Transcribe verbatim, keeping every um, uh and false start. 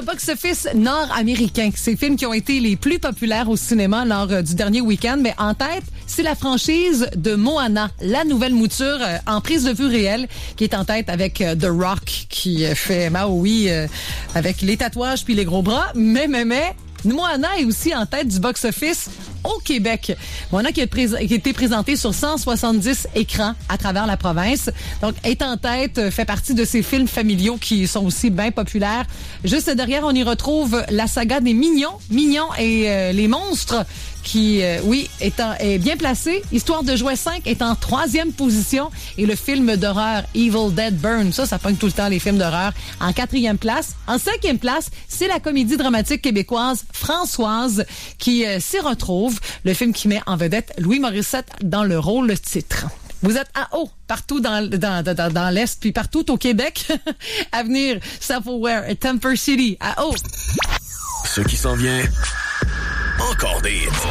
le box-office nord-américain. Ces films qui ont été les plus populaires au cinéma lors euh, du dernier week-end. Mais en tête, c'est la franchise de Moana, la nouvelle mouture euh, en prise de vue réelle, qui est en tête avec euh, The Rock, qui euh, fait Maui euh, avec les tatouages puis les gros bras. Mais, mais, mais... Moana est aussi en tête du box-office au Québec. Moana qui a, pré- qui a été présenté sur cent soixante-dix écrans à travers la province. Donc, est en tête, fait partie de ces films familiaux qui sont aussi bien populaires. Juste derrière, on y retrouve la saga des Mignons. Mignons et euh, les monstres qui, euh, oui, est, en, est bien placé. Histoire de jouet cinq est en troisième position. Et le film d'horreur Evil Dead Burn, ça, ça pogne tout le temps les films d'horreur, en quatrième place. En cinquième place, c'est la comédie dramatique québécoise Françoise qui euh, s'y retrouve. Le film qui met en vedette Louis Morissette dans le rôle titre. Vous êtes à haut partout dans, dans, dans, dans l'Est, puis partout au Québec. À venir, Self-Aware et Temper City, à haut. Ce qui s'en vient, encore des hits.